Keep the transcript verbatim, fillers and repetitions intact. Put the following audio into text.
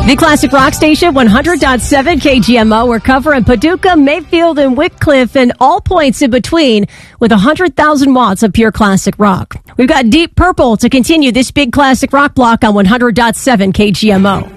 The Classic Rock Station, one hundred point seven K G M O. We're covering Paducah, Mayfield, and Wickliffe, and all points in between with one hundred thousand watts of pure classic rock. We've got Deep Purple to continue this big classic rock block on one hundred point seven K G M O.